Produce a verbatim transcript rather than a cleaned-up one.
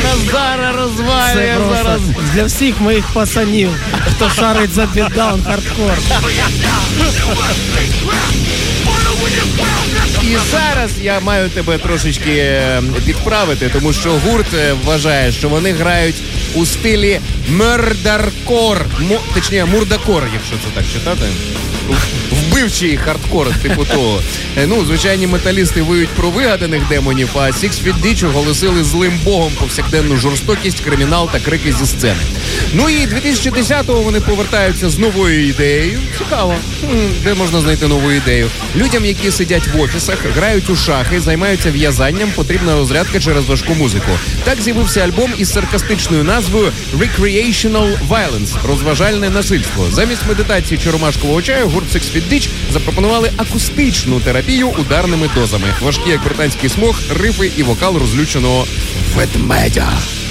зараз, зараз розвалює. Це просто зараз. для всіх моїх пацанів, хто шарить за бітдаун хардкор. І зараз я маю тебе трошечки підправити, тому що гурт вважає, що вони грають у стилі мердаркор, Мо, точніше, мурдакор, якщо це так читати. Вбивчий хардкор, типу того. Ну, звичайні металісти виють про вигаданих демонів, а Six Feet Ditch оголосили злим богом повсякденну жорстокість, кримінал та крики зі сцени. Ну і дві тисячі десятого вони повертаються з новою ідеєю. Цікаво, де можна знайти нову ідею? Людям, які сидять в офісах, грають у шахи, займаються в'язанням, потрібна розрядка через важку музику. Так з'явився альбом із саркастичною назвою Recreational Violence – розважальне насильство. Замість медитації чи ромашкового чаю гурт Six Feet Ditch запропонували акустичну терапію ударними дозами. Важкі як британський смог, рифи і вокал розлюченого ведмедя.